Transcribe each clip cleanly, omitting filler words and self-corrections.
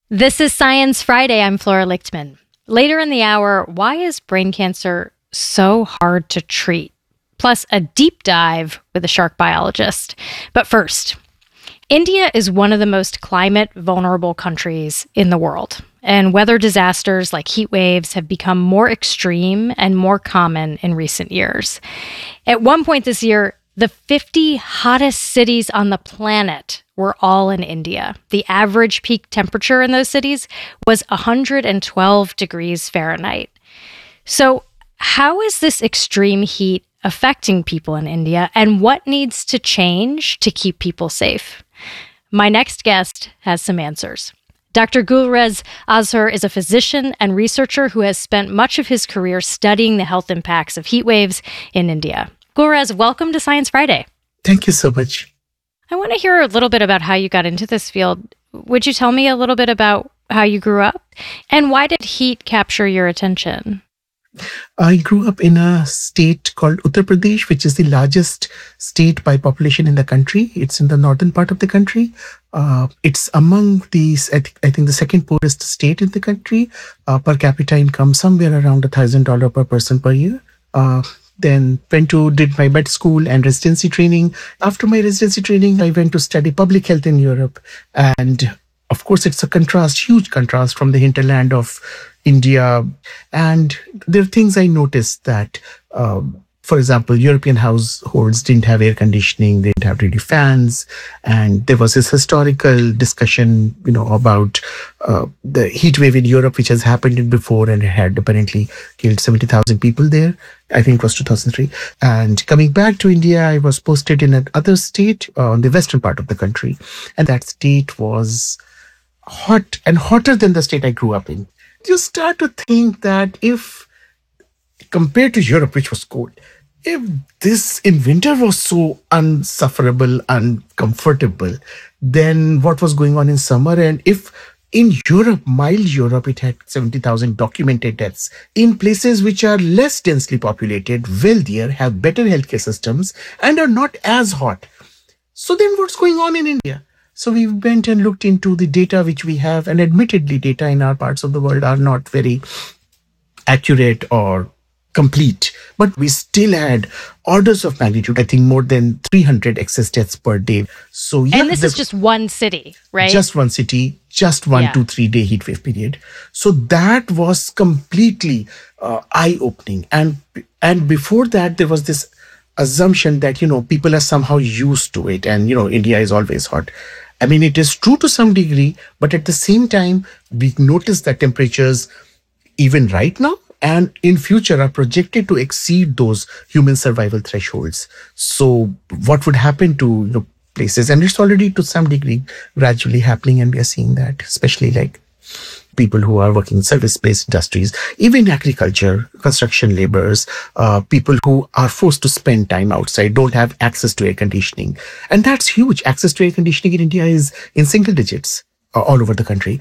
This is Science Friday. I'm Flora Lichtman. Later in the hour, why is brain cancer so hard to treat? Plus, a deep dive with a shark biologist. But first, India is one of the most climate vulnerable countries in the world, and weather disasters like heat waves have become more extreme and more common in recent years. At one point this year, the 50 hottest cities on the planet were all in India. The average peak temperature in those cities was 112 degrees Fahrenheit. So, how is this extreme heat affecting people in India, and what needs to change to keep people safe? My next guest has some answers. Dr. Gulrez Azhar is a physician and researcher who has spent much of his career studying the health impacts of heat waves in India. Gulrez, welcome to Science Friday. Thank you so much. I want to hear a little bit about how you got into this field. Would you tell me a little bit about how you grew up? And why did heat capture your attention? I grew up in a state called Uttar Pradesh, which is the largest state by population in the country. It's in the northern part of the country. It's among these, I think the second poorest state in the country. Per capita income somewhere around $1,000 per person per year. Then did my med school and residency training. After my residency training, I went to study public health in Europe. And of course, it's a huge contrast from the hinterland of India. And there are things I noticed that, for example, European households didn't have air conditioning, they didn't have really fans. And there was this historical discussion, about the heat wave in Europe, which has happened before and it had apparently killed 70,000 people there. I think it was 2003. And coming back to India, I was posted in another state on the western part of the country. And that state was hot and hotter than the state I grew up in. You start to think that if, compared to Europe, which was cold, if this in winter was so unsufferable, uncomfortable, then what was going on in summer? And if in Europe, mild Europe, it had 70,000 documented deaths in places which are less densely populated, wealthier, have better healthcare systems, and are not as hot. So then what's going on in India? So we went and looked into the data which we have, and admittedly, data in our parts of the world are not very accurate or complete, but we still had orders of magnitude, I think more than 300 excess deaths per day. So yeah, and this is just one city, right? Just one city, just 1 to 3 day heat wave period. So that was completely eye-opening. And before that, there was this assumption that, people are somehow used to it. And, India is always hot. I mean, it is true to some degree, but at the same time, we notice that temperatures, even right now, and in future are projected to exceed those human survival thresholds. So what would happen to places? And it's already to some degree gradually happening, and we are seeing that, especially like people who are working in service-based industries, even agriculture, construction laborers, people who are forced to spend time outside, don't have access to air conditioning. And that's huge. Access to air conditioning in India is in single digits all over the country.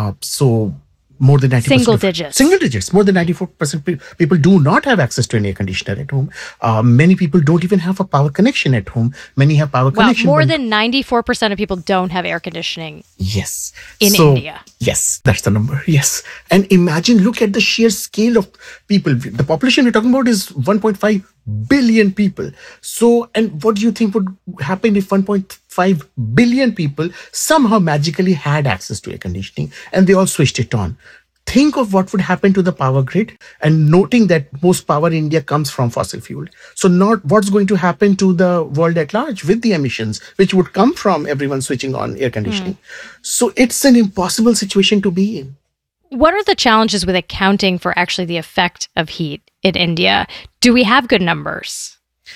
So more than 90%. Single digits. More than 94% people do not have access to an air conditioner at home. Many people don't even have a power connection at home. Many have power connection. More than 94% of people don't have air conditioning. Yes. In India. Yes, that's the number. Yes. And imagine, look at the sheer scale of people. The population we're talking about is 1.5 billion people. So, and what do you think would happen if 1.5 billion people somehow magically had access to air conditioning and they all switched it on? Think of what would happen to the power grid, and noting that most power in India comes from fossil fuel. So not what's going to happen to the world at large with the emissions, which would come from everyone switching on air conditioning. So it's an impossible situation to be in. What are the challenges with accounting for actually the effect of heat in India? Do we have good numbers?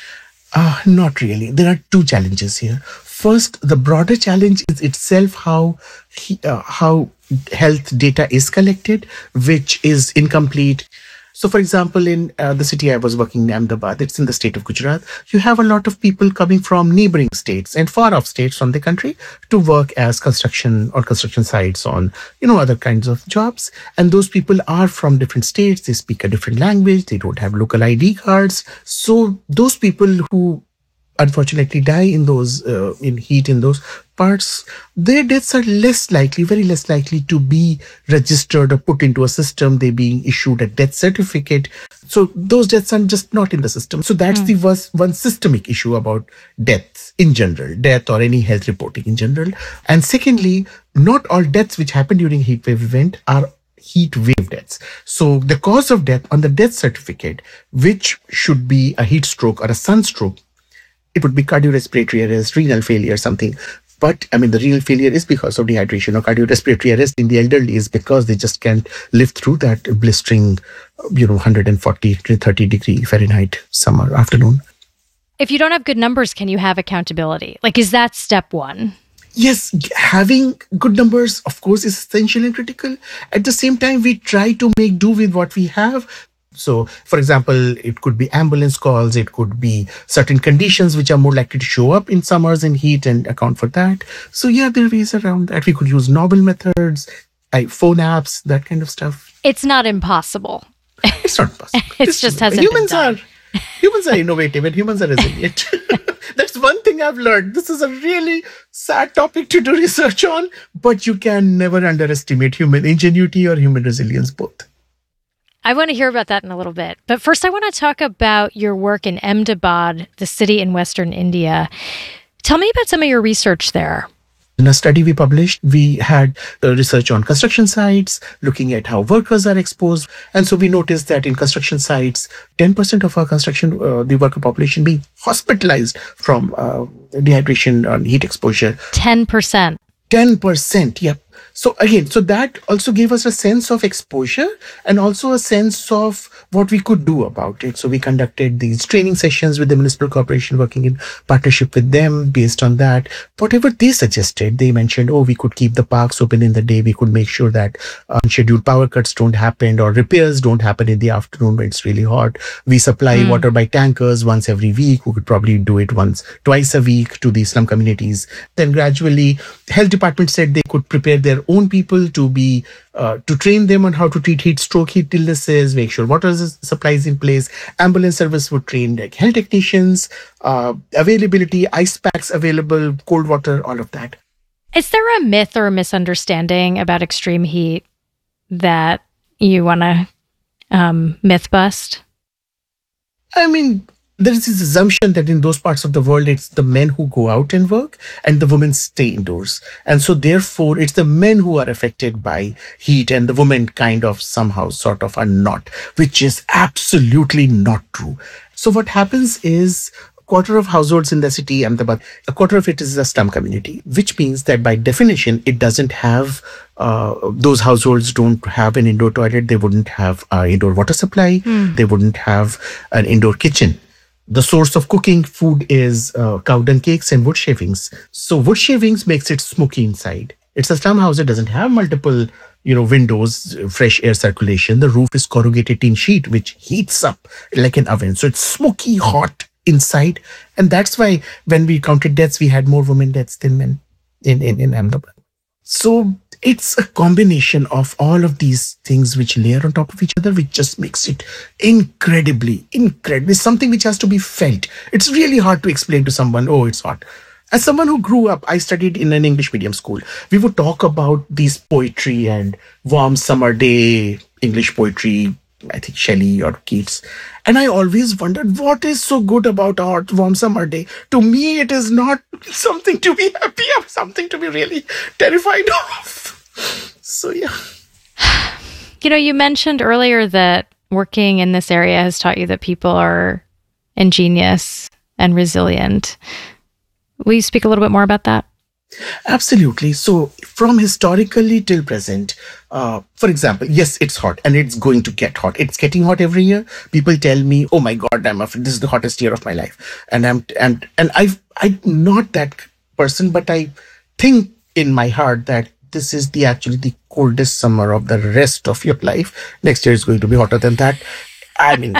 Not really. There are two challenges here. First, the broader challenge is itself how health data is collected, which is incomplete. So, for example, in the city I was working in, Ahmedabad, it's in the state of Gujarat, you have a lot of people coming from neighboring states and far off states from the country to work as construction sites on, other kinds of jobs. And those people are from different states. They speak a different language. They don't have local ID cards. So those people who unfortunately die in those in heat in those parts, their deaths are less likely, very less likely to be registered or put into a system. They're being issued a death certificate. So those deaths are just not in the system. So that's the one systemic issue about deaths in general, death or any health reporting in general. And secondly, not all deaths which happen during heat wave event are heat wave deaths. So the cause of death on the death certificate, which should be a heat stroke or a sunstroke, it would be cardiorespiratory arrest, renal failure, something. But I mean, the renal failure is because of dehydration, or cardiorespiratory arrest in the elderly is because they just can't live through that blistering, 140 to 30 degree Fahrenheit summer afternoon. If you don't have good numbers, can you have accountability? Like, is that step one? Yes, having good numbers, of course, is essential and critical. At the same time, we try to make do with what we have. So, for example, it could be ambulance calls, it could be certain conditions which are more likely to show up in summers and heat and account for that. So, yeah, there are ways around that. We could use novel methods, phone apps, that kind of stuff. It's not impossible. It's not possible. It just hasn't been done. Humans are innovative and humans are resilient. That's one thing I've learned. This is a really sad topic to do research on, but you can never underestimate human ingenuity or human resilience both. I want to hear about that in a little bit. But first, I want to talk about your work in Ahmedabad, the city in Western India. Tell me about some of your research there. In a study we published, we had research on construction sites, looking at how workers are exposed. And so we noticed that in construction sites, 10% of our the worker population being hospitalized from dehydration and heat exposure. 10%. 10%, yep. So again, that also gave us a sense of exposure and also a sense of what we could do about it. So we conducted these training sessions with the municipal corporation, working in partnership with them. Based on that, whatever they suggested, they mentioned, we could keep the parks open in the day. We could make sure that unscheduled power cuts don't happen or repairs don't happen in the afternoon when it's really hot. We supply water by tankers once every week. We could probably do it twice a week to the slum communities. Then gradually, health department said they could prepare their own people to train them on how to treat heat stroke, heat illnesses, make sure water supply is in place. Ambulance service would train like health technicians, availability, ice packs available, cold water, all of that. Is there a myth or a misunderstanding about extreme heat that you want to myth bust? I mean, there is this assumption that in those parts of the world, it's the men who go out and work and the women stay indoors. And so therefore, it's the men who are affected by heat and the women kind of somehow sort of are not, which is absolutely not true. So what happens is, a quarter of households in the city, Ahmedabad, a quarter of it is a slum community, which means that by definition, it doesn't have, those households don't have an indoor toilet. They wouldn't have an indoor water supply. They wouldn't have an indoor kitchen. The source of cooking food is cow dung cakes and wood shavings. So wood shavings makes it smoky inside. It's a slum house. It doesn't have multiple, windows, fresh air circulation. The roof is corrugated tin sheet, which heats up like an oven. So it's smoky, hot inside. And that's why when we counted deaths, we had more women deaths than men in Ahmedabad. So it's a combination of all of these things which layer on top of each other, which just makes it incredibly. It's something which has to be felt. It's really hard to explain to someone, it's hot. As someone who grew up, I studied in an English medium school. We would talk about these poetry and warm summer day English poetry, I think Shelley or Keats. And I always wondered, what is so good about a hot, warm summer day? To me, it is not something to be happy of, something to be really terrified of. So, yeah. You mentioned earlier that working in this area has taught you that people are ingenious and resilient. Will you speak a little bit more about that? Absolutely. So from historically till present, for example, yes, it's hot and it's going to get hot. It's getting hot every year. People tell me, "Oh my God, this is the hottest year of my life." And I'm not that person, but I think in my heart that this is actually the coldest summer of the rest of your life. Next year is going to be hotter than that. I mean,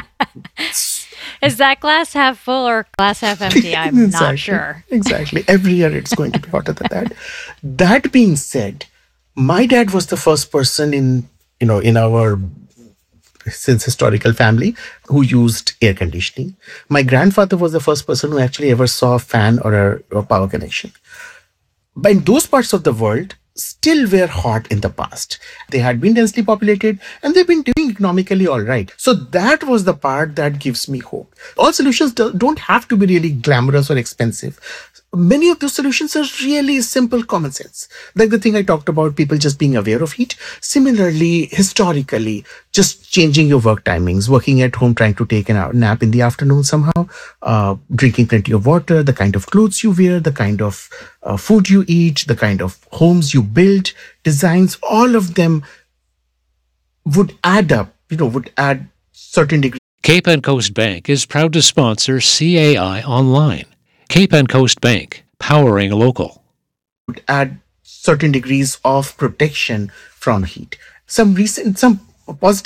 is that glass half full or glass half empty? I'm exactly, not sure. Exactly. Every year it's going to be hotter than that. That being said, my dad was the first person in our since historical family who used air conditioning. My grandfather was the first person who actually ever saw a fan or a power connection. But in those parts of the world, still were hot in the past. They had been densely populated and they've been doing economically all right. So that was the part that gives me hope. All solutions don't have to be really glamorous or expensive. Many of those solutions are really simple common sense. Like the thing I talked about, people just being aware of heat. Similarly, historically, just changing your work timings, working at home, trying to take a nap in the afternoon somehow, drinking plenty of water, the kind of clothes you wear, the kind of food you eat, the kind of homes you build, designs, all of them would add up, would add certain degree. Cape and Coast Bank is proud to sponsor CAI Online. Cape and Coast Bank, powering local. Would add certain degrees of protection from heat. Some positive